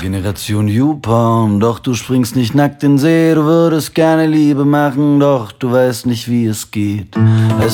Generation YouPorn, doch du springst nicht nackt in See. Du würdest gerne Liebe machen, doch du weißt nicht, wie es geht.